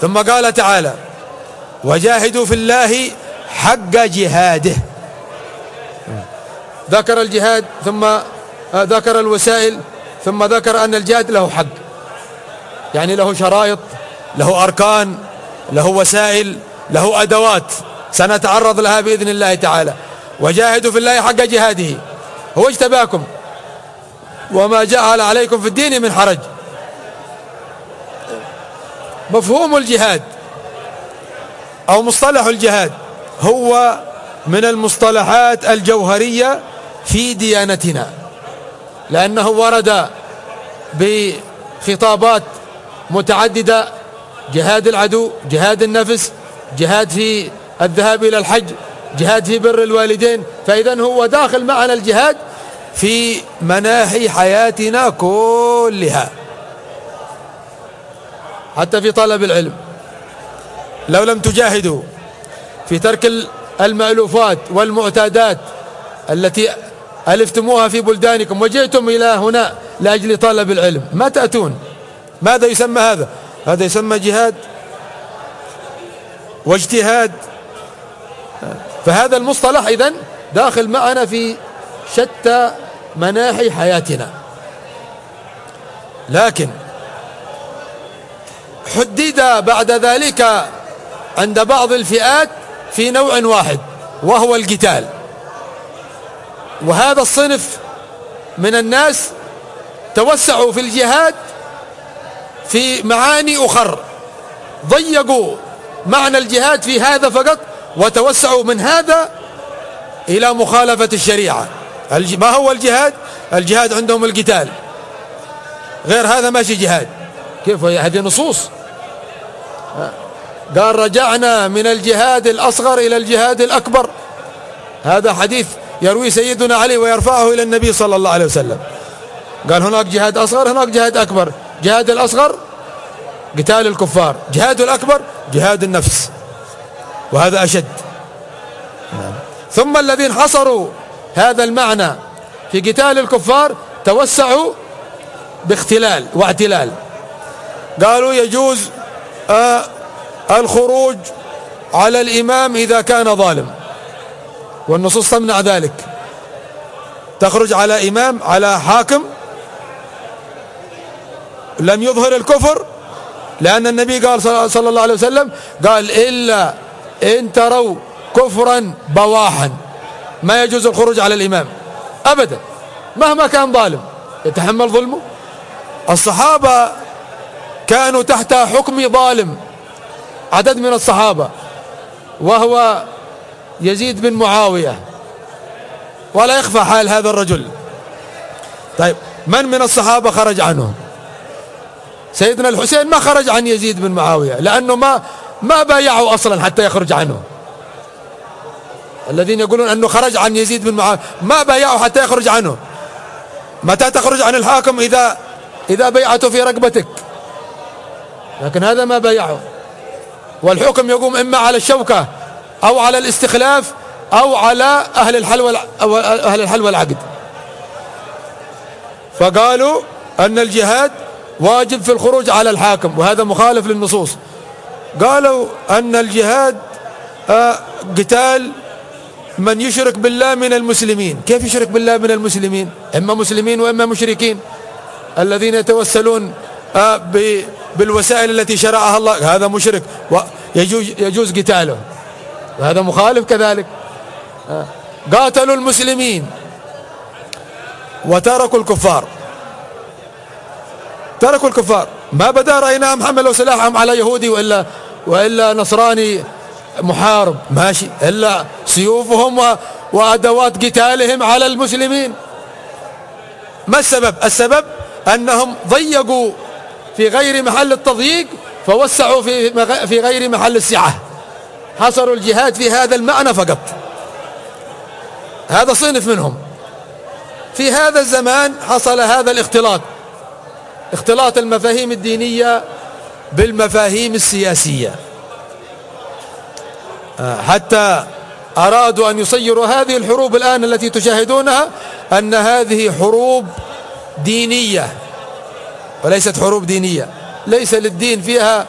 ثم قال تعالى وجاهدوا في الله حق جهاده. ذكر الجهاد ثم ذكر الوسائل ثم ذكر أن الجهاد له حق، يعني له شرائط، له أركان، له وسائل، له أدوات سنتعرض لها بإذن الله تعالى. وجاهدوا في الله حق جهاده، هو اجتباكم وما جعل عليكم في الدين من حرج. مفهوم الجهاد أو مصطلح الجهاد هو من المصطلحات الجوهرية في ديانتنا، لأنه ورد بخطابات متعددة: جهاد العدو، جهاد النفس، جهاد في الذهاب إلى الحج، جهاد في بر الوالدين. فإذن هو داخل معنا الجهاد في مناحي حياتنا كلها، حتى في طلب العلم. لو لم تجاهدوا في ترك المألوفات والمعتادات التي ألفتموها في بلدانكم وجئتم إلى هنا لأجل طلب العلم ما تأتون. ماذا يسمى هذا؟ هذا يسمى جهاد واجتهاد. فهذا المصطلح إذن داخل معنا في شتى مناحي حياتنا، لكن حدد بعد ذلك عند بعض الفئات في نوع واحد وهو القتال. وهذا الصنف من الناس توسعوا في الجهاد في معاني أخر، ضيقوا معنى الجهاد في هذا فقط وتوسعوا من هذا إلى مخالفة الشريعة. ما هو الجهاد؟ الجهاد عندهم القتال، غير هذا ماشي جهاد. كيف؟ هذه نصوص قال رجعنا من الجهاد الأصغر إلى الجهاد الأكبر. هذا حديث يروي سيدنا علي ويرفعه إلى النبي صلى الله عليه وسلم. قال هناك جهاد أصغر، هناك جهاد أكبر. جهاد الأصغر قتال الكفار، جهاد الأكبر جهاد النفس، وهذا أشد. ثم الذين حصروا هذا المعنى في قتال الكفار توسعوا باختلال واعتلال. قالوا يجوز الخروج على الإمام إذا كان ظالم، والنصوص تمنع ذلك. تخرج على إمام، على حاكم لم يظهر الكفر، لأن النبي قال صلى الله عليه وسلم قال إلا إن تروا كفرا بواحا ما يجوز الخروج على الإمام أبدا مهما كان ظالم يتحمل ظلمه. الصحابة كانوا تحت حكم ظالم، عدد من الصحابة، وهو يزيد بن معاوية، ولا يخفى حال هذا الرجل. طيب من الصحابة خرج عنه؟ سيدنا الحسين ما خرج عن يزيد بن معاوية، لأنه ما بايعوا أصلا حتى يخرج عنه. الذين يقولون أنه خرج عن يزيد بن معاوية ما بايعوا حتى يخرج عنه. متى تخرج عن الحاكم؟ إذا بيعته في رقبتك، لكن هذا ما بايعه. والحكم يقوم إما على الشوكة أو على الاستخلاف أو على أهل الحل والعقد. فقالوا أن الجهاد واجب في الخروج على الحاكم، وهذا مخالف للنصوص. قالوا أن الجهاد قتال من يشرك بالله من المسلمين. كيف يشرك بالله من المسلمين؟ إما مسلمين وإما مشركين الذين يتوسلون بالوسائل التي شرعها الله، هذا مشرك ويجوز قتاله، وهذا مخالف كذلك. قاتلوا المسلمين وتركوا الكفار، تركوا الكفار. ما بدا رأيناهم حملوا سلاحهم على يهودي وإلا نصراني محارب ماشي، إلا سيوفهم وأدوات قتالهم على المسلمين. ما السبب؟ السبب أنهم ضيقوا في غير محل التضييق فوسعوا في غير محل السعة، حصروا الجهاد في هذا المعنى فقط. هذا صنف منهم. في هذا الزمان حصل هذا الاختلاط، اختلاط المفاهيم الدينية بالمفاهيم السياسية، حتى أرادوا أن يصيروا هذه الحروب الآن التي تشاهدونها أن هذه حروب دينية وليست حروب دينية. ليس للدين فيها